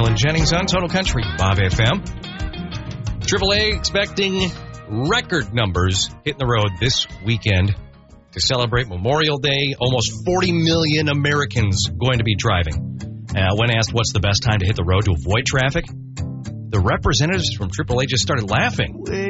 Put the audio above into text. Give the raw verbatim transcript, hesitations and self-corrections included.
Waylon Jennings on Total Country, Bob F M. triple A expecting record numbers hitting the road this weekend to celebrate Memorial Day. Almost forty million Americans going to be driving. Uh, when asked what's the best time to hit the road to avoid traffic, the representatives from triple A just started laughing.